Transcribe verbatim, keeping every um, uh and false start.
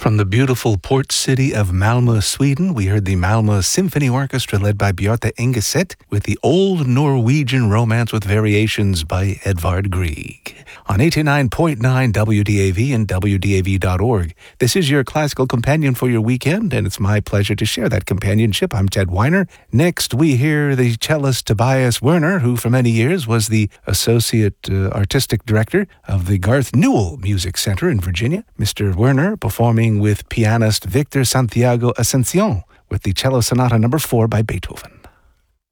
From the beautiful port city of Malmö, Sweden, we heard the Malmö Symphony Orchestra led by Bjarte Engeset with the Old Norwegian Romance with Variations by Edvard Grieg. On eighty-nine point nine W D A V and W D A V dot org. This is your classical companion for your weekend, and it's my pleasure to share that companionship. I'm Ted Weiner. Next, we hear the cellist Tobias Werner, who for many years was the Associate uh, Artistic Director of the Garth Newell Music Center in Virginia. Mister Werner performing with pianist Victor Santiago Ascension with the Cello Sonata number four by Beethoven.